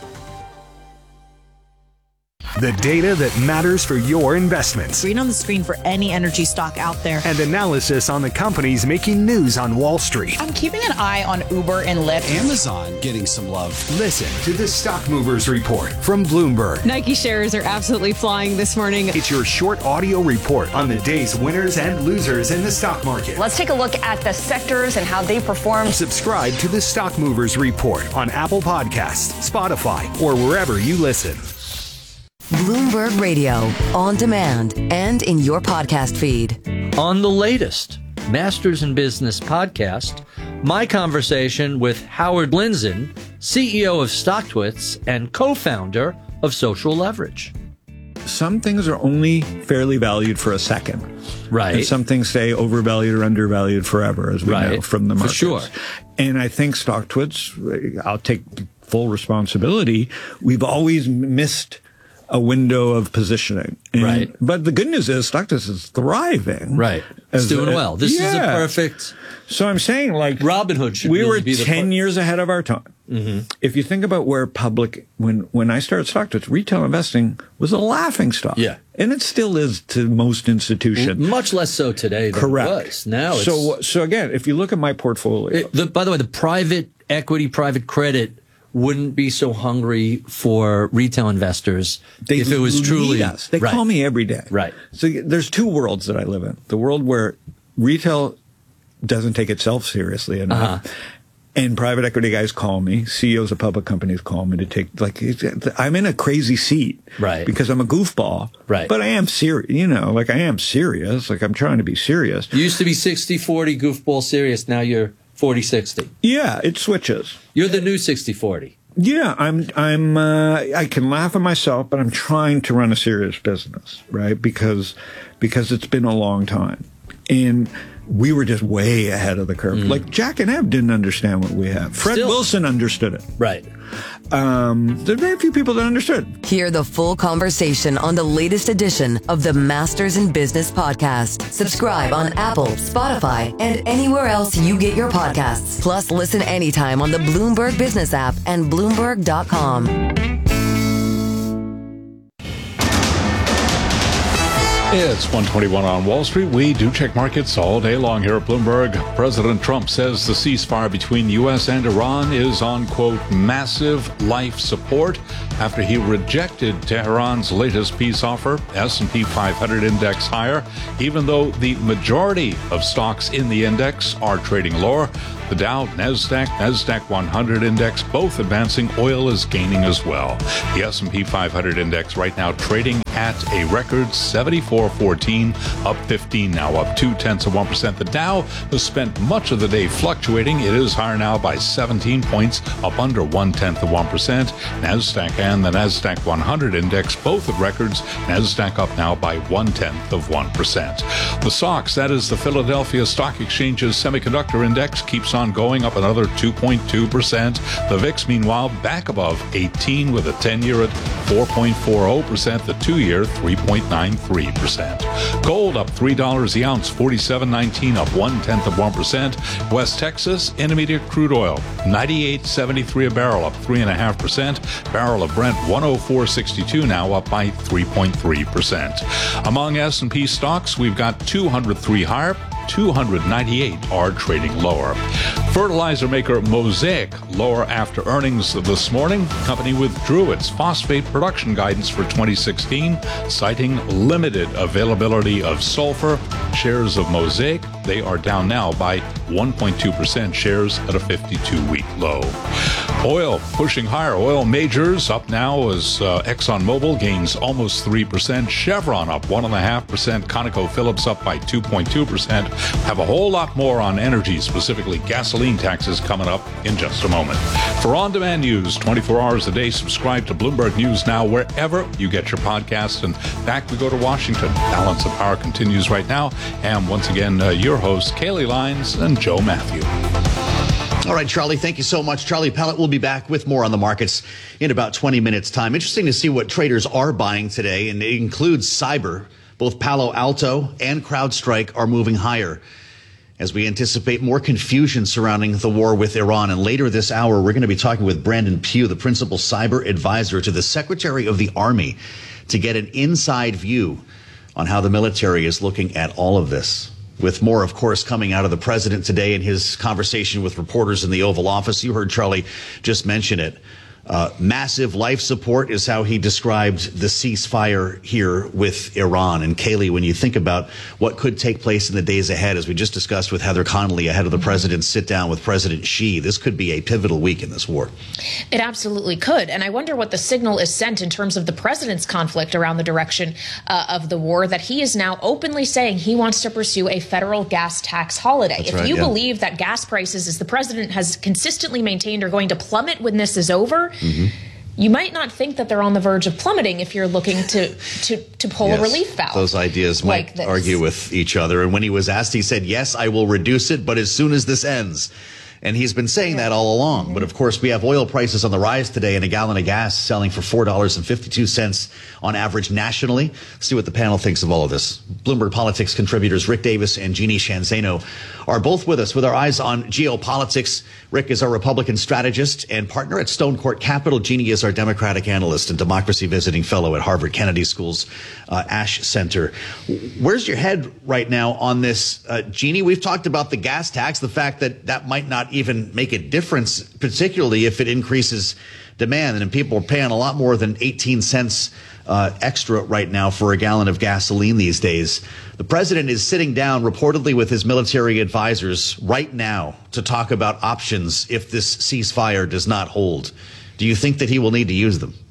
The data that matters for your investments. Green on the screen for any energy stock out there. And analysis on the companies making news on Wall Street. I'm keeping an eye on Uber and Lyft. Amazon getting some love. Listen to the Stock Movers Report from Bloomberg. Nike shares are absolutely flying this morning. It's your short audio report on the day's winners and losers in the stock market. Let's take a look at the sectors and how they perform. Subscribe to the Stock Movers Report on Apple Podcasts, Spotify, or wherever you listen. Bloomberg Radio, on demand and in your podcast feed. On the latest Masters in Business podcast, my conversation with Howard Blinzen, CEO of StockTwits and co-founder of Social Leverage. Some things are only fairly valued for a second. Right. And some things stay overvalued or undervalued forever, as we know from the markets. For sure. And I think StockTwits, I'll take full responsibility, we've always missed a window of positioning. And, but the good news is StockTwits is thriving. Right. It's doing well. This is a perfect. So I'm saying, like, Robinhood should we were be 10 years ahead of our time. Mm-hmm. If you think about where public, when I started StockTwits, retail investing was a laughing stock. Yeah. And it still is to most institutions. Much less so today than it was. Now it's. So again, if you look at my portfolio. By the way, the private equity, private credit wouldn't be so hungry for retail investors if it was truly us. They call me every day. Right. So there's two worlds that I live in. The world where retail doesn't take itself seriously enough. And private equity guys call me, CEOs of public companies call me to take, I'm in a crazy seat. Right. Because I'm a goofball. Right. But I am serious, I am serious. I'm trying to be serious. You used to be 60-40 goofball serious. Now you're 40-60. Yeah, it switches. You're the new 60-40. Yeah, I can laugh at myself, but I'm trying to run a serious business, right? Because it's been a long time. And we were just way ahead of the curve. Like Jack and Eb didn't understand what we have. Fred Wilson understood it. Right. There are very few people that understood. Hear the full conversation on the latest edition of the Masters in Business podcast. Subscribe on Apple, Spotify, and anywhere else you get your podcasts. Plus, listen anytime on the Bloomberg Business app and Bloomberg.com. It's 1:21 on Wall Street. We do check markets all day long here at Bloomberg. President Trump says the ceasefire between the U.S. and Iran is on, quote, massive life support after he rejected Tehran's latest peace offer. S&P 500 index higher, even though the majority of stocks in the index are trading lower. The Dow, NASDAQ 100 index, both advancing. Oil is gaining as well. The S&P 500 index right now trading at a record 74.14, up 15 now, up 0.2%. The Dow has spent much of the day fluctuating. It is higher now by 17 points, up under 0.1%. NASDAQ and the NASDAQ 100 index, both at records. NASDAQ up now by 0.1%. The SOX, that is the Philadelphia Stock Exchange's semiconductor index, keeps on going up another 2.2%. The VIX, meanwhile, back above 18 with a 10-year at 4.40%, the 2-year 3.93%. Gold up $3 the ounce, $47.19, up 0.1%. West Texas Intermediate crude oil, $98.73 a barrel, up 3.5%. Barrel of Brent, $104.62 now, up by 3.3%. Among S&P stocks, we've got 203 higher, 298 are trading lower. Fertilizer maker Mosaic lower after earnings this morning. Company withdrew its phosphate production guidance for 2016, citing limited availability of sulfur. Shares of Mosaic, they are down now by 1.2%, shares at a 52-week low. Oil pushing higher. Oil majors up now as ExxonMobil gains almost 3%. Chevron up 1.5%. ConocoPhillips up by 2.2%. Have a whole lot more on energy, specifically gasoline taxes, coming up in just a moment. For on-demand news 24 hours a day, subscribe to Bloomberg News Now wherever you get your podcasts. And back we go to Washington. Balance of Power continues right now. And once again, your hosts, Kaylee Lines and Joe Matthew. All right, Charlie, thank you so much. Charlie Pellet will be back with more on the markets in about 20 minutes' time. Interesting to see what traders are buying today, and it includes cyber. Both Palo Alto and CrowdStrike are moving higher as we anticipate more confusion surrounding the war with Iran. And later this hour, we're going to be talking with Brandon Pugh, the principal cyber advisor to the Secretary of the Army, to get an inside view on how the military is looking at all of this. With more, of course, coming out of the president today in his conversation with reporters in the Oval Office. You heard Charlie just mention it. Massive life support is how he described the ceasefire here with Iran. And Kaylee, when you think about what could take place in the days ahead, as we just discussed with Heather Connolly ahead of the president's sit down with President Xi, this could be a pivotal week in this war. It absolutely could. And I wonder what the signal is sent in terms of the president's conflict around the direction of the war, that he is now openly saying he wants to pursue a federal gas tax holiday. That's if right, you yeah. believe that gas prices, as the president has consistently maintained, are going to plummet when this is over, you might not think that they're on the verge of plummeting if you're looking to pull a relief valve. Those ideas might argue with each other. And when he was asked, he said, yes, I will reduce it, but as soon as this ends. And he's been saying that all along. But of course, we have oil prices on the rise today, and a gallon of gas selling for $4.52 on average nationally. Let's see what the panel thinks of all of this. Bloomberg Politics contributors Rick Davis and Jeannie Shanzano are both with us with our eyes on geopolitics. Rick is our Republican strategist and partner at Stone Court Capital. Jeannie is our Democratic analyst and democracy visiting fellow at Harvard Kennedy School's Ash Center. Where's your head right now on this, Jeannie? We've talked about the gas tax, the fact that that might not even make a difference, particularly if it increases demand. And people are paying a lot more than 18 cents extra right now for a gallon of gasoline these days. The president is sitting down reportedly with his military advisors right now to talk about options if this ceasefire does not hold. Do you think that he will need to use them?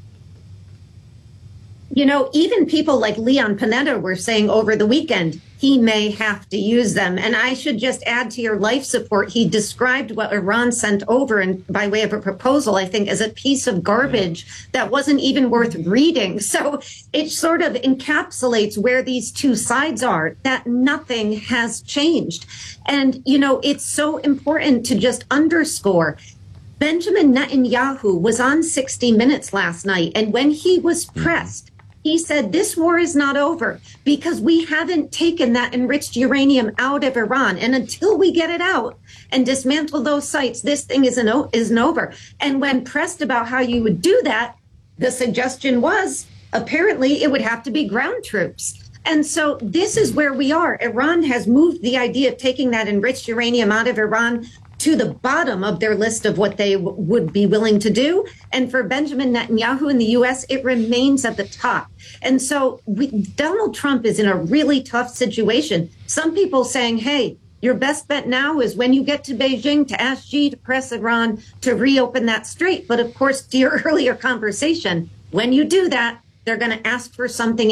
You know, even people like Leon Panetta were saying over the weekend, he may have to use them. And I should just add to your life support, he described what Iran sent over and by way of a proposal, I think, as a piece of garbage that wasn't even worth reading. So it sort of encapsulates where these two sides are, that nothing has changed. And, you know, it's so important to just underscore Benjamin Netanyahu was on 60 Minutes last night. And when he was pressed, he said, this war is not over because we haven't taken that enriched uranium out of Iran. And until we get it out and dismantle those sites, this thing isn't over. And when pressed about how you would do that, the suggestion was apparently it would have to be ground troops. And so this is where we are. Iran has moved the idea of taking that enriched uranium out of Iran to the bottom of their list of what they would be willing to do. And for Benjamin Netanyahu in the U.S., it remains at the top. And so Donald Trump is in a really tough situation. Some people saying, hey, your best bet now is when you get to Beijing to ask Xi to press Iran to reopen that strait. But of course, to your earlier conversation, when you do that, they're going to ask for something